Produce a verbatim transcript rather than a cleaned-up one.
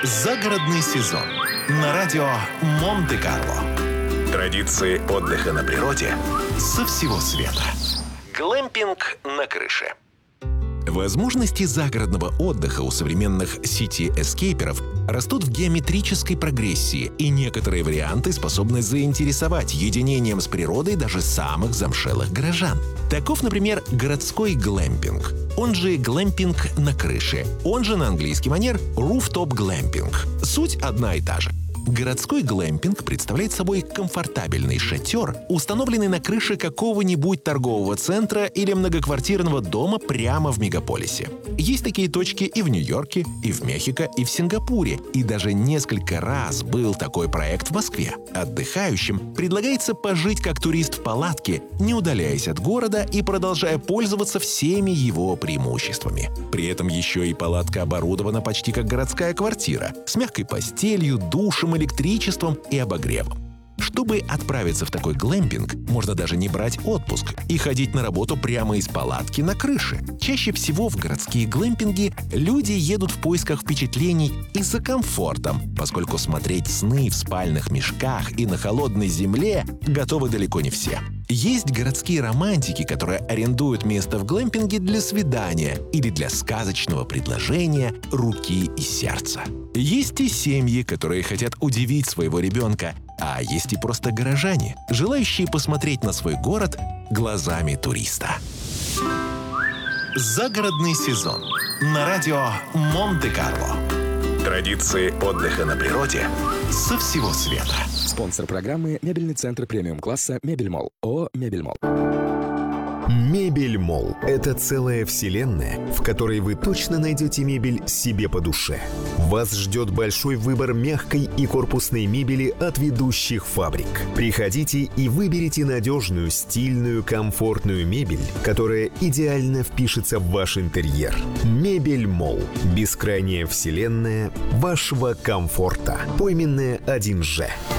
Загородный сезон на радио Монте-Карло. Традиции отдыха на природе со всего света. Глэмпинг на крыше. Возможности загородного отдыха у современных сити-эскейперов растут в геометрической прогрессии, и некоторые варианты способны заинтересовать единением с природой даже самых замшелых горожан. Таков, например, городской глэмпинг, он же глэмпинг на крыше, он же на английский манер rooftop глэмпинг. Суть одна и та же. Городской глэмпинг представляет собой комфортабельный шатер, установленный на крыше какого-нибудь торгового центра или многоквартирного дома прямо в мегаполисе. Есть такие точки и в Нью-Йорке, и в Мехико, и в Сингапуре, и даже несколько раз был такой проект в Москве. Отдыхающим предлагается пожить как турист в палатке, не удаляясь от города и продолжая пользоваться всеми его преимуществами. При этом еще и палатка оборудована почти как городская квартира, с мягкой постелью, душем, электричеством и обогревом. Чтобы отправиться в такой глэмпинг, можно даже не брать отпуск и ходить на работу прямо из палатки на крыше. Чаще всего в городские глэмпинги люди едут в поисках впечатлений и за комфортом, поскольку смотреть сны в спальных мешках и на холодной земле готовы далеко не все. Есть городские романтики, которые арендуют место в глэмпинге для свидания или для сказочного предложения руки и сердца. Есть и семьи, которые хотят удивить своего ребенка, а есть и просто горожане, желающие посмотреть на свой город глазами туриста. Загородный сезон на радио Монте-Карло. Традиции отдыха на природе со всего света. Спонсор программы — мебельный центр премиум-класса «Мебельмолл». ООО «Мебельмолл». Мебельмолл – это целая вселенная, в которой вы точно найдете мебель себе по душе. Вас ждет большой выбор мягкой и корпусной мебели от ведущих фабрик. Приходите и выберите надежную, стильную, комфортную мебель, которая идеально впишется в ваш интерьер. Мебельмолл – бескрайняя вселенная вашего комфорта. Пойменная один же.